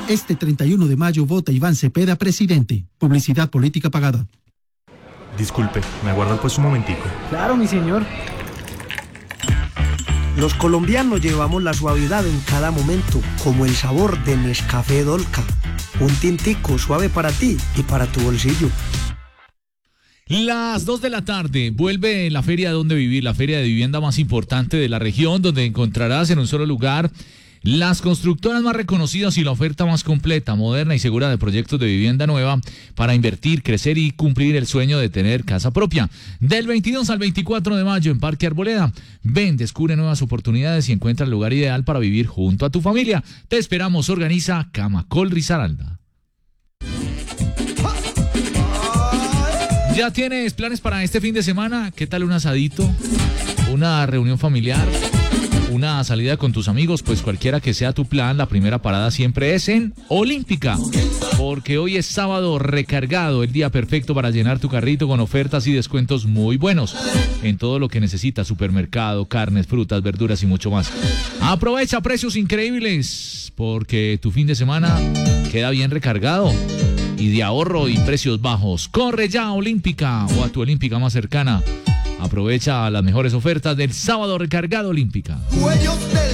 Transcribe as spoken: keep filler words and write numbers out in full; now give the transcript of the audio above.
Este treinta y uno de mayo vota Iván Cepeda presidente. Publicidad política pagada. Disculpe, ¿me aguarda pues un momentico? Claro, mi señor. Los colombianos llevamos la suavidad en cada momento, como el sabor de Nescafé Dolca. Un tintico suave para ti y para tu bolsillo. Las dos de la tarde, vuelve la feria Donde Vivir, la feria de vivienda más importante de la región, donde encontrarás en un solo lugar las constructoras más reconocidas y la oferta más completa, moderna y segura de proyectos de vivienda nueva para invertir, crecer y cumplir el sueño de tener casa propia. Del veintidós al veinticuatro de mayo en Parque Arboleda. Ven, descubre nuevas oportunidades y encuentra el lugar ideal para vivir junto a tu familia. Te esperamos, organiza Camacol Risaralda. ¿Ya tienes planes para este fin de semana? ¿Qué tal un asadito? ¿Una reunión familiar? ¿Una salida con tus amigos? Pues cualquiera que sea tu plan, la primera parada siempre es en Olímpica, porque hoy es sábado recargado, el día perfecto para llenar tu carrito con ofertas y descuentos muy buenos en todo lo que necesitas: supermercado, carnes, frutas, verduras y mucho más. Aprovecha precios increíbles, porque tu fin de semana queda bien recargado y de ahorro y precios bajos. Corre ya a Olímpica o a tu Olímpica más cercana. Aprovecha las mejores ofertas del sábado recargado Olímpica.